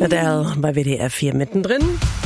Adele bei WDR 4 mittendrin.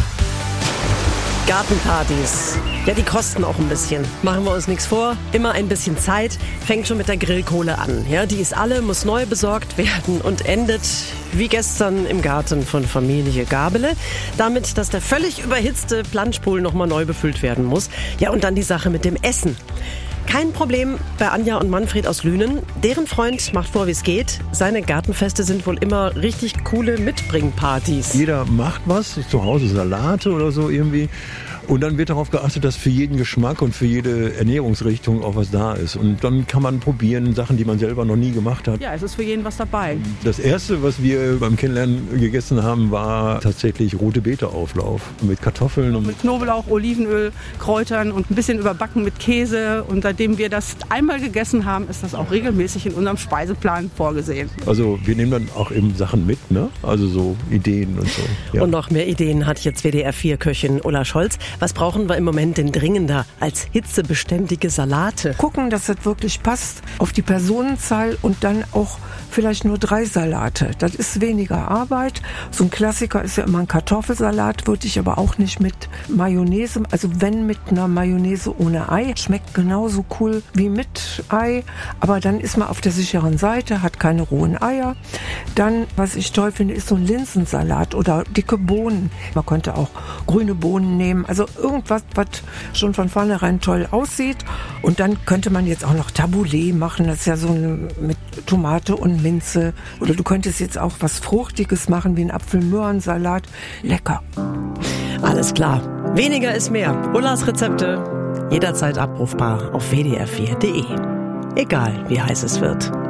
Gartenpartys. Ja, die kosten auch ein bisschen. Machen wir uns nichts vor. Immer ein bisschen Zeit. Fängt schon mit der Grillkohle an. Ja, die ist alle, muss neu besorgt werden und endet wie gestern im Garten von Familie Gabele. Damit, dass der völlig überhitzte Planschpool nochmal neu befüllt werden muss. Ja, und dann die Sache mit dem Essen. Kein Problem bei Anja und Manfred aus Lünen. Deren Freund macht vor, wie es geht. Seine Gartenfeste sind wohl immer richtig coole Mitbringpartys. Jeder macht was, zu Hause Salate oder so irgendwie. Und dann wird darauf geachtet, dass für jeden Geschmack und für jede Ernährungsrichtung auch was da ist. Und dann kann man probieren, Sachen, die man selber noch nie gemacht hat. Ja, es ist für jeden was dabei. Das Erste, was wir beim Kennenlernen gegessen haben, war tatsächlich rote Beete-Auflauf mit Kartoffeln. Und mit Knoblauch, Olivenöl, Kräutern und ein bisschen überbacken mit Käse. Und seitdem wir das einmal gegessen haben, ist das auch regelmäßig in unserem Speiseplan vorgesehen. Also wir nehmen dann auch eben Sachen mit, ne? Also so Ideen und so. Ja. Und noch mehr Ideen hat jetzt WDR 4-Köchin Ulla Scholz. Was brauchen wir im Moment denn dringender als hitzebeständige Salate? Gucken, dass das wirklich passt auf die Personenzahl und dann auch vielleicht nur 3 Salate. Das ist weniger Arbeit. So ein Klassiker ist ja immer ein Kartoffelsalat, würde ich aber auch nicht mit Mayonnaise, also wenn mit einer Mayonnaise ohne Ei. Schmeckt genauso cool wie mit Ei, aber dann ist man auf der sicheren Seite, hat keine rohen Eier. Dann, was ich toll finde, ist so ein Linsensalat oder dicke Bohnen. Man könnte auch grüne Bohnen nehmen, also irgendwas, was schon von vornherein toll aussieht. Und dann könnte man jetzt auch noch Tabouleh machen, das ist ja so mit Tomate und Minze. Oder du könntest jetzt auch was Fruchtiges machen, wie ein Apfel-Möhren-Salat. Lecker. Alles klar. Weniger ist mehr. Ullas Rezepte jederzeit abrufbar auf wdr4.de. Egal, wie heiß es wird.